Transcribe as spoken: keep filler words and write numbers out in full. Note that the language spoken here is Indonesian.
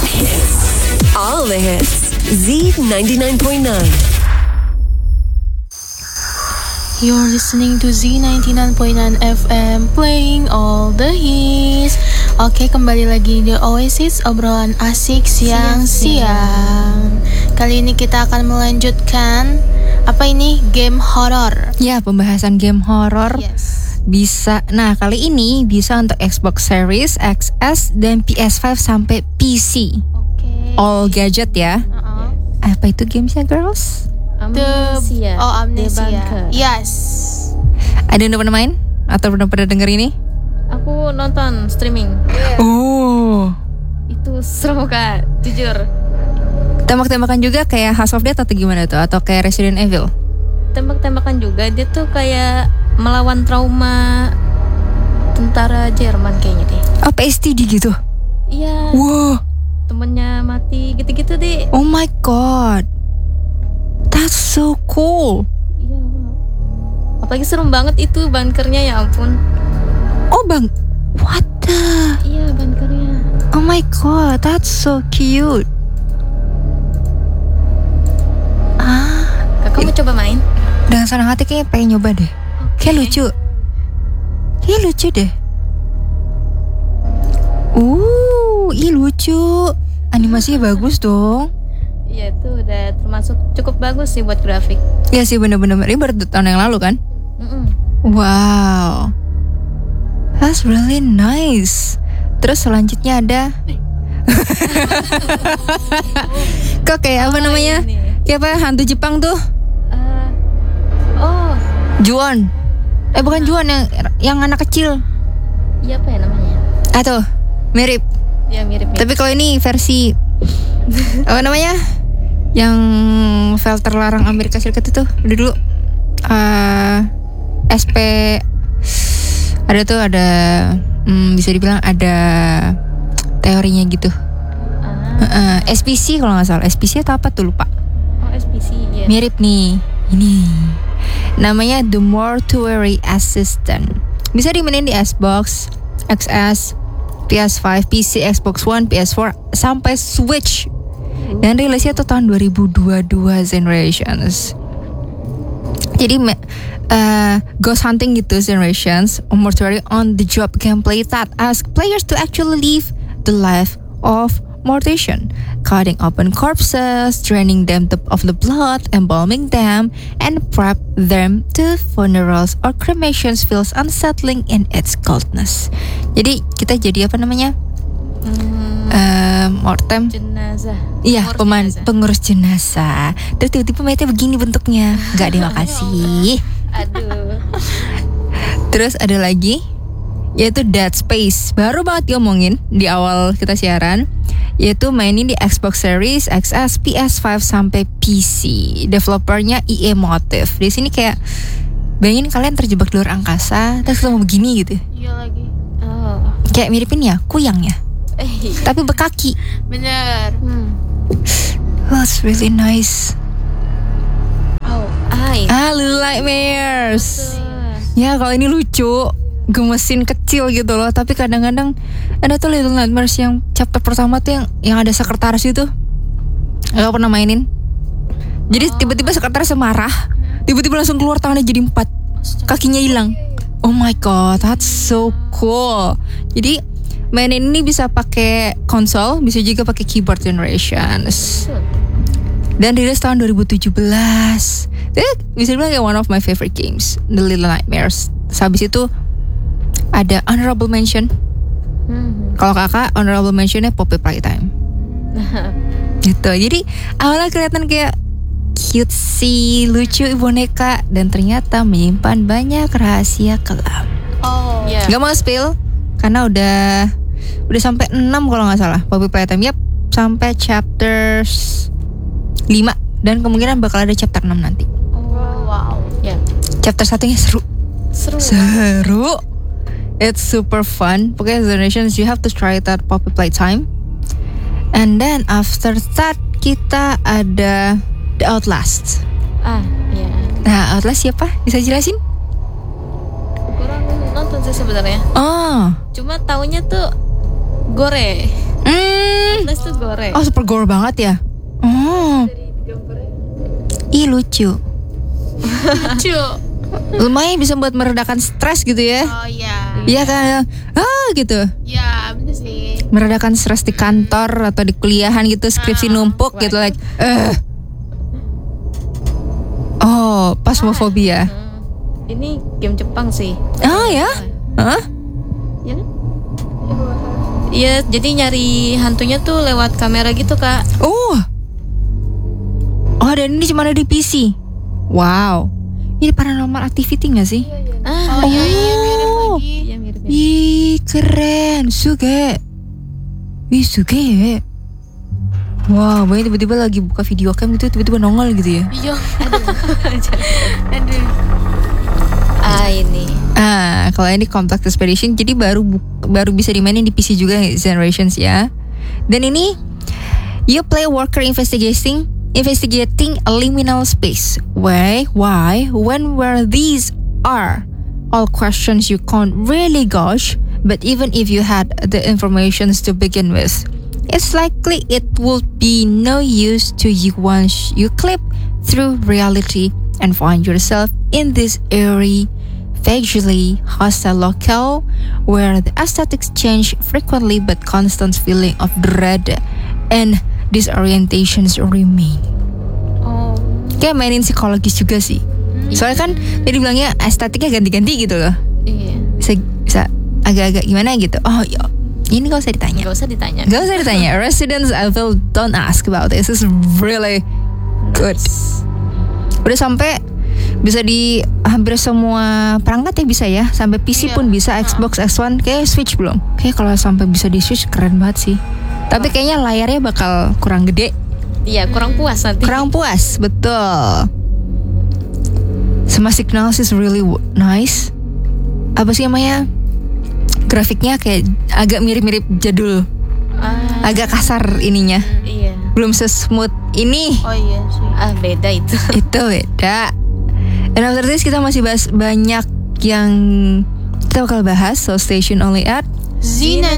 All the hits. Z ninety-nine point nine. You're listening to Z ninety-nine point nine F M, playing all the hits. Oke, kembali lagi di Oasis, obrolan asik siang-siang. Kali ini kita akan melanjutkan apa ini? Game horror. Ya, pembahasan game horror. Yes. Bisa. Nah, kali ini bisa untuk Xbox Series X S dan P S five sampai P C. Oke. All gadget ya. Uh-uh. Apa itu gamesnya, girls? Amnesia. Oh, Amnesia. Yes. Ada yang udah pernah main? Atau udah pernah denger ini? Aku nonton streaming. Oh. Itu seru kak, jujur. Tembak-tembakan juga kayak House of Dead atau gimana tuh? Atau kayak Resident Evil? Tembak-tembakan juga. Dia tuh kayak melawan trauma tentara Jerman kayaknya deh. Oh, P S T D gitu? Iya. Wow. Temennya mati gitu-gitu deh. Oh my god. That's so cool. Iya. Apalagi serem banget itu bunkernya, ya ampun. Oh bang, what the? Iya, bunkernya. Oh my god, that's so cute. Ah, Kakak mau coba main? dengan senang hati kayaknya pengen nyoba deh. Kayak lucu. Kayak lucu deh. Uh, ih lucu. Animasinya bagus dong. Iya, itu udah termasuk cukup bagus sih buat grafik. Iya sih, bener-bener. Ini baru tahun yang lalu kan? Mm-mm. Wow, that's really nice. Terus selanjutnya ada kok kayak apa Oh, namanya? ini. Kayak apa hantu Jepang tuh? Uh, oh, Juon. Eh bukan Juon, yang yang anak kecil. iya apa ya namanya? Ah tuh, mirip. Ya mirip. Tapi kalau ini versi apa namanya? Yang file terlarang Amerika Serikat itu udah dulu. Uh, S P ada tuh ada hmm, bisa dibilang ada teorinya gitu. Ah, Uh, S P C kalau nggak salah. S P C atau apa tuh lupa. oh S P C ya. Mirip nih. Ini namanya The Mortuary Assistant. Bisa dimainin di Xbox, X S, P S five, P C, Xbox One, P S four sampai Switch. Dan rilisnya tuh tahun dua ribu dua puluh dua Generations. Jadi uh, ghost hunting gitu Generations, a mortuary on the job gameplay that asks players to actually live the life of mortician, cutting open corpses, draining them to, of the blood, embalming them, and prep them to funerals or cremations feels unsettling in its coldness. Jadi kita jadi apa namanya? Hmm, Uh, mortem. jenazah. Iya, Pengurus peman, jenazah. pengurus jenazah. Terus tiba-tiba mayatnya begini bentuknya. Enggak deh, makasih. Aduh. Terus ada lagi, yaitu Dead Space. Baru banget diomongin di awal kita siaran, yaitu mainin di Xbox Series X S, P S five sampai P C. Developernya E A Motive. Di sini kayak bayangin kalian terjebak di luar angkasa, terus ketemu begini gitu. Iya lagi. Oh. Kayak miripin ya, kuyang ya, Eh. tapi berkaki. Bener. Hmm. Oh, it's really nice. Oh, ai. Ah, Little Nightmares. Ya kalau ini lucu, gemesin kecil gitu loh. Tapi kadang-kadang ada tuh Little Nightmares yang chapter pertama tuh yang yang ada sekretaris itu. Gak pernah mainin. Jadi tiba-tiba sekretarisnya marah, tiba-tiba langsung keluar tangannya jadi empat, kakinya hilang. Oh my god, that's so cool. Jadi mainin ini bisa pakai konsol, bisa juga pakai keyboard Generations. Dan rilis tahun dua ribu tujuh belas. Jadi bisa dibilang kayak one of my favorite games, The Little Nightmares. Terus habis itu ada honorable mention. Hmm. Kalau kakak honorable mentionnya Poppy Playtime. Gitu. Jadi awalnya kelihatan kayak cutesy, lucu boneka, dan ternyata menyimpan banyak rahasia kelam. Oh. Ya. Gak mau spill karena udah udah sampai enam kalau nggak salah Poppy Playtime. Yap, sampai chapter lima dan kemungkinan bakal ada chapter enam nanti. Oh, wow. Ya. Chapter satunya seru. Seru. Seru. It's super fun. Pokoknya Generations, you have to try it at Poppy Playtime. And then after that kita ada The Outlast. Ah, ya. Nah, Outlast siapa? Bisa jelasin? Kurang nonton sih sebenarnya. Oh. Cuma taunya tuh gore. Hmm. Outlast tuh gore. Oh super gore banget ya. Oh. Ih lucu. Lucu. Lumayan bisa buat meredakan stres gitu ya. Oh iya. Iya kan. Ah gitu. Ya bener sih. Meredakan stres di kantor atau di kuliahan gitu, skripsi numpuk gitu like. Eh. Oh, phasmophobia. Hmm, ini game Jepang sih. Oh ya? Hah? Ya kan? Iya, jadi nyari hantunya tuh lewat kamera gitu, Kak. Oh. Oh, dan ini cuma ada di P C. Wow. Ini paranormal activity gak sih? Ah, Oh iya iya mirip lagi. iya mirip. Ih, keren. Suge. Ih, suge ya. Wah, wow, banyak tiba-tiba lagi buka video cam gitu, tiba-tiba nongol gitu ya. Iya. Aduh. Ah, ini. Ah, kalau ini Complex Expedition jadi baru bu- baru bisa dimainin di P C juga Generations ya. Dan ini you play worker investigating investigating a liminal space. Why, why, when, where these are all questions you can't really gauge. But even if you had the information to begin with, it's likely it would be no use to you once you clip through reality and find yourself in this eerie, vaguely hostile locale where the aesthetics change frequently but constant feeling of dread and disorientations remain. Oh. Kayak mainin psikologis juga sih. Soalnya kan tadi bilangnya estetiknya ganti-ganti gitu loh. Iya. Bisa, bisa agak-agak gimana gitu. Oh ya, ini gak usah ditanya. Gak usah ditanya. Gak usah ditanya. Residents Evil, don't ask about this. This is really good. Udah sampai bisa di hampir semua perangkat ya bisa ya. Sampai P C Iya. pun bisa, Xbox X One. Kayak Switch belum. Kayak kalau sampai bisa di Switch keren banget sih. Tapi kayaknya layarnya bakal kurang gede. Iya, kurang puas nanti. Kurang puas, betul. Sama Signals is really w- nice. Apa sih namanya? Grafiknya kayak agak mirip-mirip jadul. Ah, Agak kasar ininya. iya. Belum sesmooth ini. Oh iya sih. Ah, beda itu. Itu beda. Dan after this kita masih bahas banyak yang kita bakal bahas. So stay tuned only at Zina